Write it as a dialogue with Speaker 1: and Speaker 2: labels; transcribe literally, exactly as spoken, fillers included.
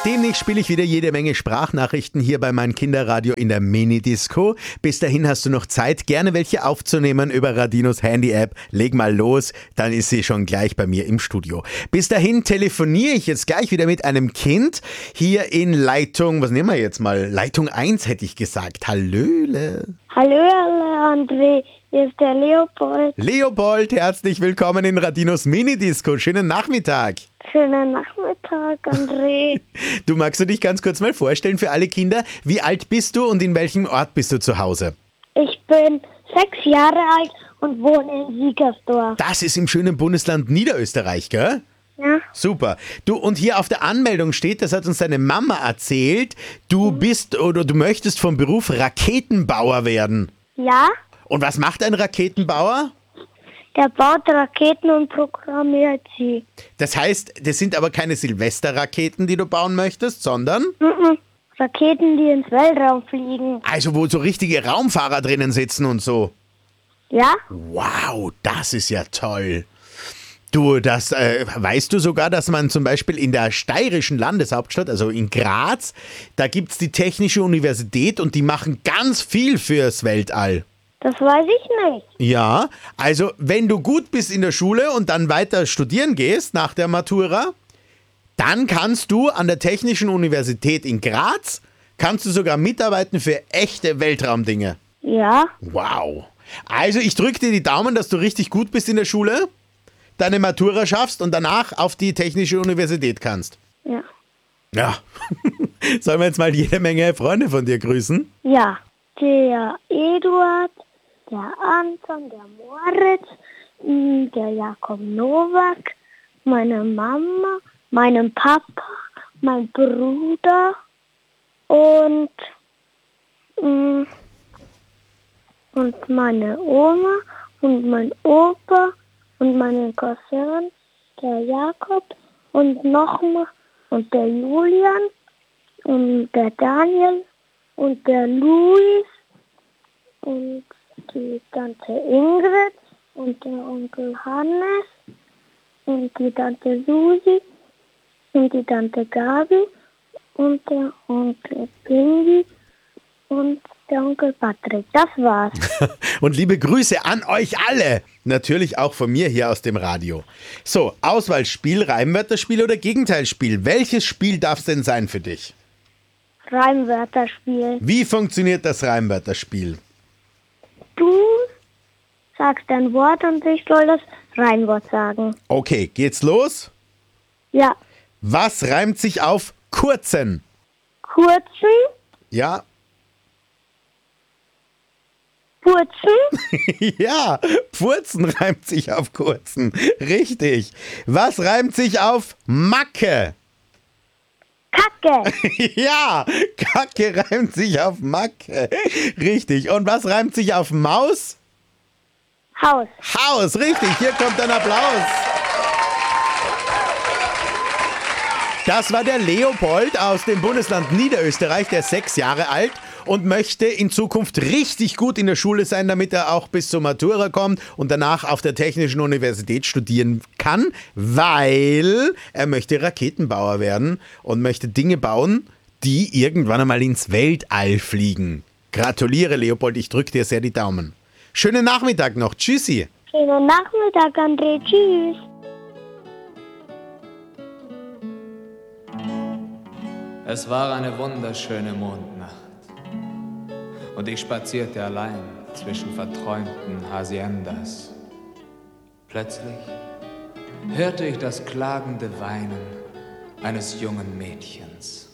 Speaker 1: Demnächst spiele ich wieder jede Menge Sprachnachrichten hier bei meinem Kinderradio in der Mini-Disco. Bis dahin hast du noch Zeit, gerne welche aufzunehmen über Radinos Handy-App. Leg mal los, dann ist sie schon gleich bei mir im Studio. Bis dahin telefoniere ich jetzt gleich wieder mit einem Kind hier in Leitung, was nehmen wir jetzt mal? Leitung eins hätte ich gesagt. Hallöle.
Speaker 2: Hallo, André, hier ist der Leopold.
Speaker 1: Leopold, herzlich willkommen in Radinos Mini-Disco. Schönen Nachmittag.
Speaker 2: Schönen Nachmittag, André.
Speaker 1: Du, magst du dich ganz kurz mal vorstellen für alle Kinder? Wie alt bist du und in welchem Ort bist du zu Hause?
Speaker 2: Ich bin sechs Jahre alt und wohne in Siegersdorf.
Speaker 1: Das ist im schönen Bundesland Niederösterreich, gell?
Speaker 2: Ja.
Speaker 1: Super. Du, und hier auf der Anmeldung steht, das hat uns deine Mama erzählt, du bist oder du möchtest vom Beruf Raketenbauer werden.
Speaker 2: Ja,
Speaker 1: Und was macht ein Raketenbauer?
Speaker 2: der baut Raketen und programmiert sie.
Speaker 1: Das heißt, das sind aber keine Silvesterraketen, die du bauen möchtest, sondern
Speaker 2: Mhm. Raketen, die ins Weltraum fliegen.
Speaker 1: also wo so richtige Raumfahrer drinnen sitzen und so.
Speaker 2: Ja?
Speaker 1: Wow, das ist ja toll. Du, das äh, weißt du sogar, dass man zum Beispiel in der steirischen Landeshauptstadt, also in Graz, da gibt's die Technische Universität und die machen ganz viel fürs Weltall.
Speaker 2: Das weiß ich nicht.
Speaker 1: Ja, also wenn du gut bist in der Schule und dann weiter studieren gehst nach der Matura, dann kannst du an der Technischen Universität in Graz, kannst du sogar mitarbeiten für echte Weltraumdinge.
Speaker 2: Ja?
Speaker 1: Wow. Also ich drücke dir die Daumen, dass du richtig gut bist in der Schule, deine Matura schaffst und danach auf die Technische Universität kannst.
Speaker 2: Ja.
Speaker 1: Ja. Sollen wir jetzt mal jede Menge Freunde von dir grüßen?
Speaker 2: Ja. Der Eduard, der Anton, der Moritz, mh, der Jakob Nowak, meine Mama, meinen Papa, mein Bruder und, mh, und meine Oma und mein Opa und meinen Cousin, der Jakob und nochmal und der Julian und der Daniel und der Luis und die Tante Ingrid und der Onkel Hannes und die Tante Susi und die Tante Gabi und der Onkel Pingi und der Onkel Patrick. Das war's.
Speaker 1: Und liebe Grüße an euch alle. Natürlich auch von mir hier aus dem Radio. So, Auswahlspiel, Reimwörterspiel oder Gegenteilspiel. Welches Spiel darf es denn sein für dich?
Speaker 2: Reimwörterspiel.
Speaker 1: Wie funktioniert das Reimwörterspiel?
Speaker 2: Du sagst ein Wort und ich soll das Reimwort sagen.
Speaker 1: Okay, geht's los?
Speaker 2: Ja.
Speaker 1: Was reimt sich auf kurzen?
Speaker 2: Kurzen,
Speaker 1: Ja,
Speaker 2: Purzen,
Speaker 1: ja, Pfurzen reimt sich auf kurzen. Richtig. Was reimt sich auf Macke?
Speaker 2: Kacke,
Speaker 1: Ja, Kacke reimt sich auf Macke. Richtig. Und was reimt sich auf Maus?
Speaker 2: Haus.
Speaker 1: Haus, richtig. Hier kommt ein Applaus. Das war der Leopold aus dem Bundesland Niederösterreich, der ist sechs Jahre alt und möchte in Zukunft richtig gut in der Schule sein, damit er auch bis zur Matura kommt und danach auf der Technischen Universität studieren kann, weil er möchte Raketenbauer werden und möchte Dinge bauen, die irgendwann einmal ins Weltall fliegen. Gratuliere, Leopold, ich drücke dir sehr die Daumen. Schönen Nachmittag noch. Tschüssi.
Speaker 2: Schönen Nachmittag, André. Tschüss.
Speaker 3: Es war eine wunderschöne Mondnacht und ich spazierte allein zwischen verträumten Haciendas. Plötzlich hörte ich das klagende Weinen eines jungen Mädchens.